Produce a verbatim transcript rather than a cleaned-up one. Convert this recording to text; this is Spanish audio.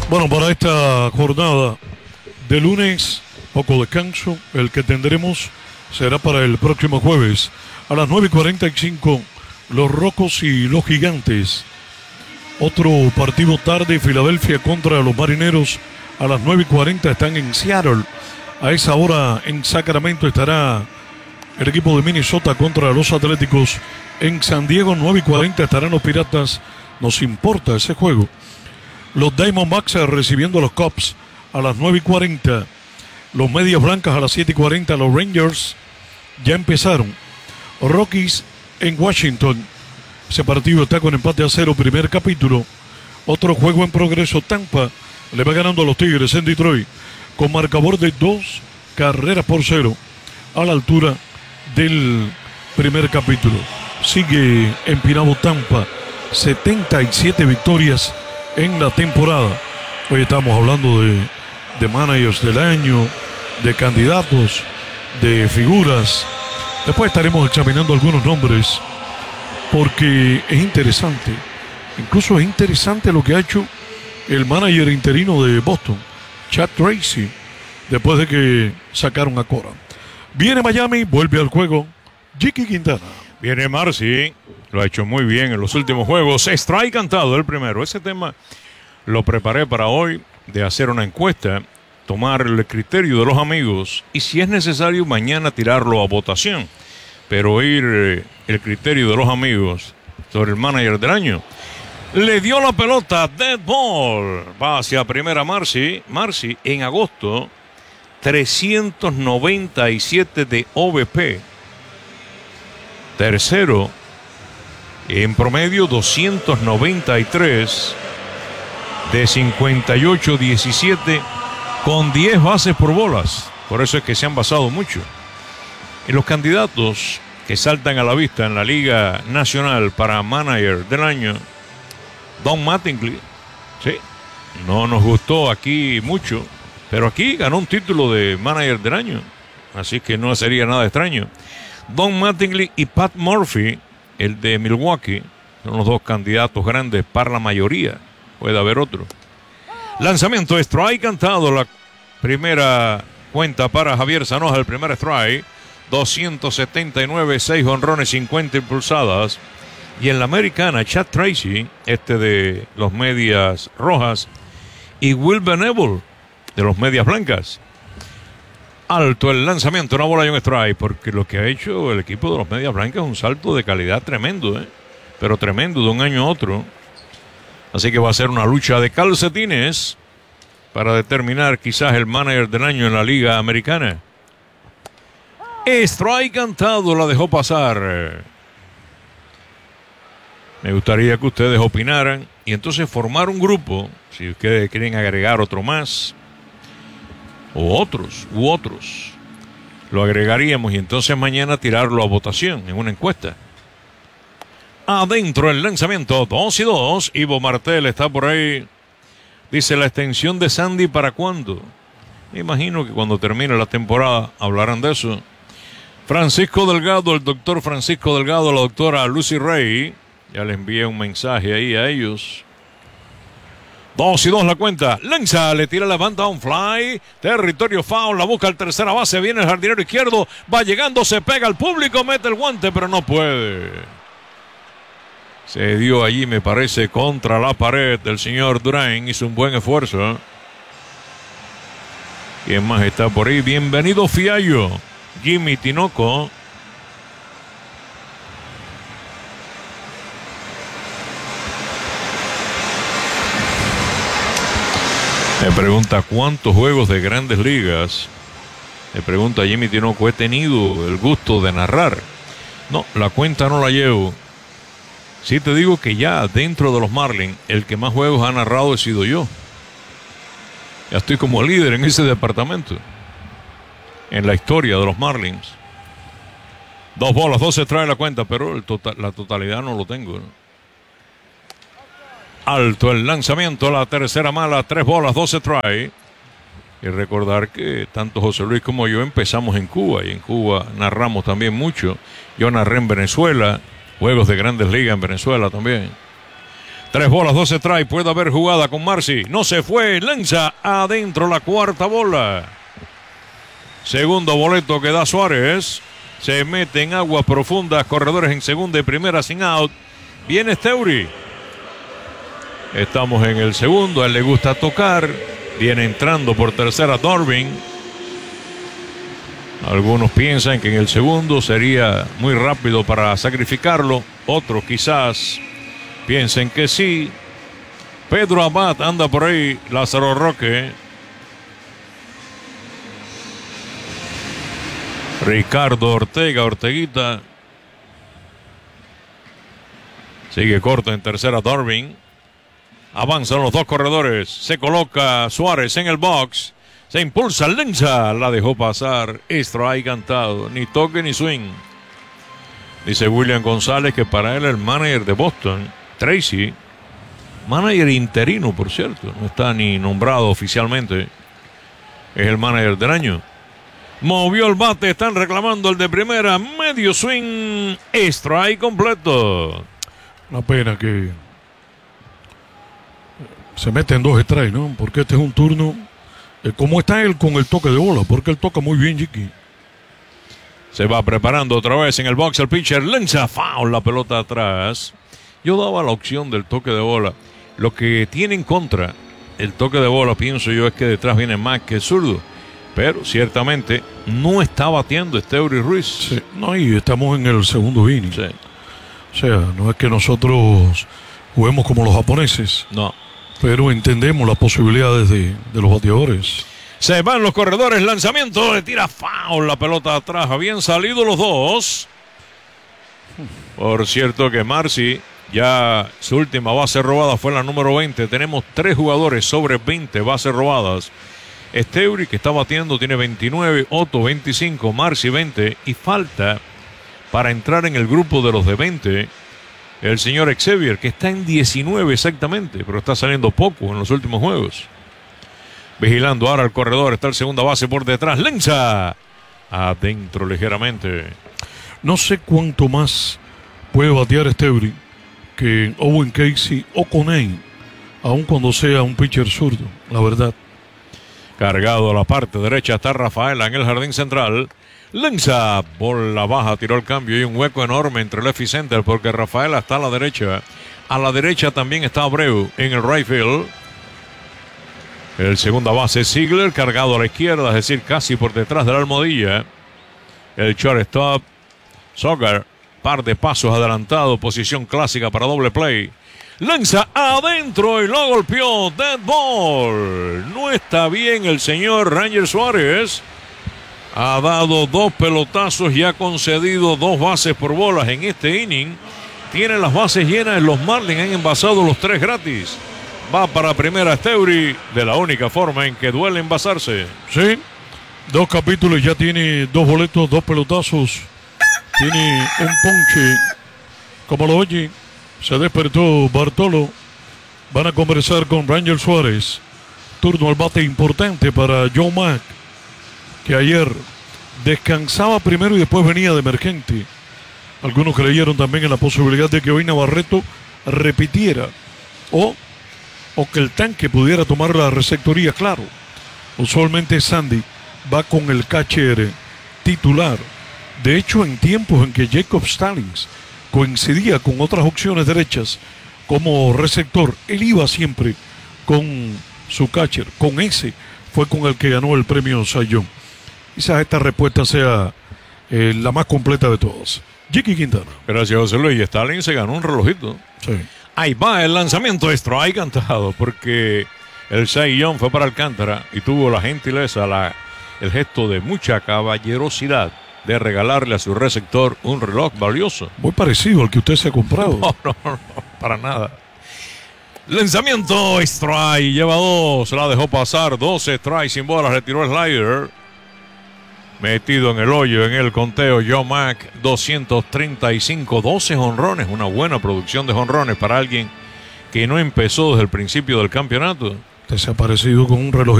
Bueno, para esta jornada de lunes, poco descanso. El que tendremos será para el próximo jueves a las nueve y cuarenta y cinco. Los Rocos y los Gigantes. Otro partido tarde, Filadelfia contra los Marineros a las nueve y cuarenta. Están en Seattle. A esa hora en Sacramento estará el equipo de Minnesota contra los Atléticos. En San Diego, nueve y cuarenta, estarán los Piratas. Nos importa ese juego. Los Diamondbacks recibiendo a los Cubs a las nueve y cuarenta. Los Medias Blancas a las siete y cuarenta. Los Rangers ya empezaron. Rockies en Washington. Ese partido está con empate a cero, primer capítulo. Otro juego en progreso. Tampa le va ganando a los Tigres en Detroit con marcador de dos carreras por cero a la altura del primer capítulo. Sigue empinado Tampa, setenta y siete victorias en la temporada. Hoy estamos hablando de, de managers del año, de candidatos, de figuras. Después estaremos examinando algunos nombres porque es interesante. Incluso es interesante lo que ha hecho el manager interino de Boston, Chad Tracy, después de que sacaron a Cora. Viene Miami, vuelve al juego Jiki Quintana. Viene Marcy, lo ha hecho muy bien en los últimos juegos. Strike cantado el primero. Ese tema lo preparé para hoy, de hacer una encuesta, tomar el criterio de los amigos y si es necesario mañana tirarlo a votación. Pero oír eh, el criterio de los amigos sobre el manager del año. Le dio la pelota, dead ball. Va hacia primera Marcy. Marcy en agosto, trescientos noventa y siete de O V P. Tercero, en promedio doscientos noventa y tres de cincuenta y ocho diecisiete con diez bases por bolas. Por eso es que se han basado mucho. En los candidatos que saltan a la vista en la Liga Nacional para Manager del Año, Don Mattingly, sí, no nos gustó aquí mucho, pero aquí ganó un título de Manager del Año, así que no sería nada extraño. Don Mattingly y Pat Murphy, el de Milwaukee, son los dos candidatos grandes para la mayoría. Puede haber otro. Lanzamiento, strike cantado, la primera cuenta para Javier Zanoja, el primer strike. doscientos setenta y nueve, seis jonrones, cincuenta impulsadas. Y en la americana, Chad Tracy, este de los Medias Rojas, y Will Venable, de los Medias Blancas. Alto el lanzamiento, una bola y un strike, porque lo que ha hecho el equipo de los Medias Blancas es un salto de calidad tremendo, ¿eh? Pero tremendo, de un año a otro. Así que va a ser una lucha de calcetines para determinar quizás el manager del año en la Liga Americana. Strike cantado, la dejó pasar. Me gustaría que ustedes opinaran y entonces formar un grupo, si ustedes quieren agregar otro más, o otros, u otros, lo agregaríamos y entonces mañana tirarlo a votación en una encuesta. Adentro el lanzamiento, dos y dos. Ivo Martel está por ahí. Dice, ¿la extensión de Sandy para cuándo? Me imagino que cuando termine la temporada hablarán de eso. Francisco Delgado, el doctor Francisco Delgado, la doctora Lucy Ray. Ya le envié un mensaje ahí a ellos. Dos y dos la cuenta. Lanza, le tira la banda un fly. Territorio foul, la busca el tercera base. Viene el jardinero izquierdo. Va llegando, se pega al público, mete el guante, pero no puede. Se dio allí, me parece, contra la pared del señor Durán. Hizo un buen esfuerzo. ¿Quién más está por ahí? Bienvenido Fiallo. Jimmy Tinoco. Me pregunta cuántos juegos de Grandes Ligas. Me pregunta Jimmy Tinoco, he tenido el gusto de narrar. No, la cuenta no la llevo. Sí te digo que ya dentro de los Marlins, el que más juegos ha narrado he sido yo. Ya estoy como líder en ese departamento. En la historia de los Marlins. Dos bolas, dos se trae la cuenta, pero el total, la totalidad no lo tengo, ¿no? Alto el lanzamiento, la tercera mala, tres bolas, dos se trae. Y recordar que tanto José Luis como yo empezamos en Cuba. Y en Cuba narramos también mucho. Yo narré en Venezuela. Juegos de Grandes Ligas en Venezuela también. Tres bolas, doce strike. Puede haber jugada con Marcy. No se fue. Lanza adentro la cuarta bola. Segundo boleto que da Suárez. Se mete en aguas profundas. Corredores en segunda y primera sin out. Viene Esteury. Estamos en el segundo. A él le gusta tocar. Viene entrando por tercera Darvin. Algunos piensan que en el segundo sería muy rápido para sacrificarlo. Otros quizás piensen que sí. Pedro Abad anda por ahí. Lázaro Roque. Ricardo Ortega, Orteguita. Sigue corto en tercera Darvin. Avanzan los dos corredores. Se coloca Suárez en el box. Se impulsa Lenza. La dejó pasar. Strike cantado. Ni toque ni swing. Dice William González que para él el manager de Boston, Tracy, manager interino por cierto, no está ni nombrado oficialmente, es el manager del año. Movió el bate. Están reclamando el de primera. Medio swing. Strike completo. Una pena que se meten dos strikes, ¿no? Porque este es un turno. Eh, ¿Cómo está él con el toque de bola? Porque él toca muy bien, Jiki. Se va preparando otra vez en el box el pitcher. Lanza foul, la pelota atrás. Yo daba la opción del toque de bola. Lo que tiene en contra el toque de bola, pienso yo, es que detrás viene Mac, que es zurdo. Pero ciertamente no está batiendo Esteury Ruiz. Sí, no, y estamos en el segundo inning. Sí. O sea, no es que nosotros juguemos como los japoneses. No. Pero entendemos las posibilidades de, de los bateadores. Se van los corredores. Lanzamiento. Le tira foul la pelota atrás. Habían salido los dos. Por cierto que Marcy, ya su última base robada fue la número veinte. Tenemos tres jugadores sobre veinte bases robadas. Esteury, que está batiendo, tiene veintinueve. Otto veinticinco. Marcy veinte. Y falta para entrar en el grupo de los de veinte el señor Xavier, que está en diecinueve exactamente, pero está saliendo poco en los últimos juegos. Vigilando ahora el corredor. Está el segunda base por detrás. Lanza adentro ligeramente. No sé cuánto más puede batear Esteury que Owen Casey o Coney, aun cuando sea un pitcher zurdo, la verdad. Cargado a la parte derecha está Rafaela en el jardín central. Lanza, bola baja, tiró el cambio y un hueco enorme entre left y center porque Rafaela está a la derecha. A la derecha también está Abreu en el right field. El segunda base Ziegler cargado a la izquierda, es decir, casi por detrás de la almohadilla. El shortstop Sogar, par de pasos adelantado, posición clásica para doble play. Lanza adentro y lo golpeó. Dead ball. No está bien el señor Ranger Suárez. Ha dado dos pelotazos y ha concedido dos bases por bolas en este inning. Tiene las bases llenas. Los Marlins han envasado los tres gratis. Va para primera Esteury, de la única forma en que duele envasarse. Sí, dos capítulos, ya tiene dos boletos, dos pelotazos. Tiene un ponche. Como lo oye, se despertó Bartolo. Van a conversar con Ranger Suárez. Turno al bate importante para Joe Mack, que ayer descansaba primero y después venía de emergente. Algunos creyeron también en la posibilidad de que hoy Navarreto repitiera o, o que el tanque pudiera tomar la receptoría. Claro, usualmente Sandy va con el catcher titular. De hecho, en tiempos en que Jacob Stallings coincidía con otras opciones derechas como receptor, él iba siempre con su catcher. Con ese fue con el que ganó el premio Cy Young. Quizás esta respuesta sea eh, la más completa de todas. Jiki Quintana. Gracias, José Luis. Stalin se ganó un relojito. Sí. Ahí va el lanzamiento. Strike cantado porque el Cy Young fue para Alcántara y tuvo la gentileza, la, el gesto de mucha caballerosidad de regalarle a su receptor un reloj valioso. Muy parecido al que usted se ha comprado. No, no, no, para nada. Lanzamiento, strike, lleva dos, la dejó pasar, doce strikes sin bolas, retiró el slider. Metido en el hoyo, en el conteo, Joe Mack, doscientos treinta y cinco, doce jonrones, una buena producción de jonrones para alguien que no empezó desde el principio del campeonato. Usted se ha parecido con un reloj